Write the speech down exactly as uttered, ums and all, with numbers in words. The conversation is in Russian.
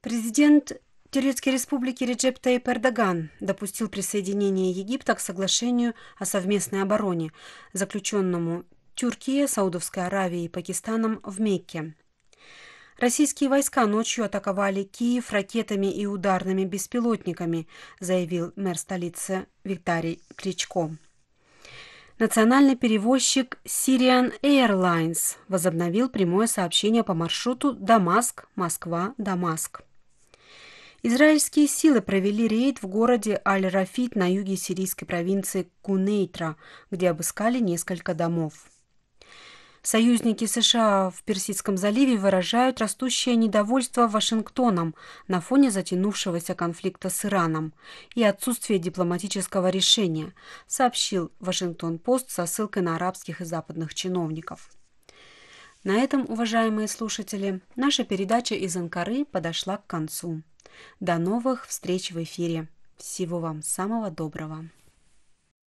Президент Турецкой Республики Реджеп Таyyip Эрдоган допустил присоединение Египта к соглашению о совместной обороне, заключенному Тюркией, Саудовской Аравией и Пакистаном в Мекке. Российские войска ночью атаковали Киев ракетами и ударными беспилотниками, заявил мэр столицы Виталий Кличко. Национальный перевозчик Syrian Airlines возобновил прямое сообщение по маршруту Дамаск-Москва-Дамаск. Израильские силы провели рейд в городе Аль-Рафид на юге сирийской провинции Кунейтра, где обыскали несколько домов. Союзники США в Персидском заливе выражают растущее недовольство Вашингтоном на фоне затянувшегося конфликта с Ираном и отсутствия дипломатического решения, сообщил Вашингтон-Пост со ссылкой на арабских и западных чиновников. На этом, уважаемые слушатели, наша передача из Анкары подошла к концу. До новых встреч в эфире. Всего вам самого доброго.